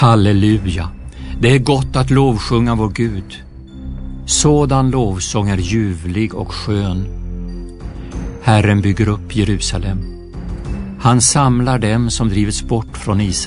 Halleluja, det är gott att lovsjunga vår Gud. Sådan lovsång är ljuvlig och skön. Herren bygger upp Jerusalem. Han samlar dem som drivits bort från Israel.